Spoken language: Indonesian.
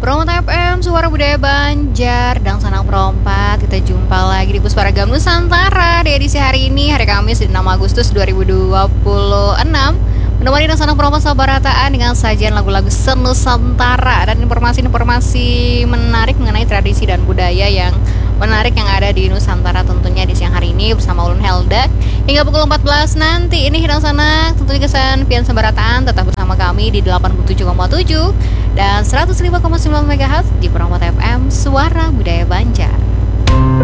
Peromata FM, Suara Budaya Banjar dan Sanak Perompat. Kita jumpa lagi di Pusparagam Nusantara di edisi hari ini, hari Kamis 6 Agustus 2026. Menemani dan Sanak Perompat Sabarataan dengan sajian lagu-lagu senusantara dan informasi-informasi menarik mengenai tradisi dan budaya yang menarik yang ada di Nusantara tentunya di siang hari ini bersama Ulun Helda hingga pukul 14 nanti. Ini Hidang Sanak tentunya kesan Pian Sabarataan tetap bersama kami di 87,7 dan 105,9 MHz di Peromata FM, Suara Budaya Banjar.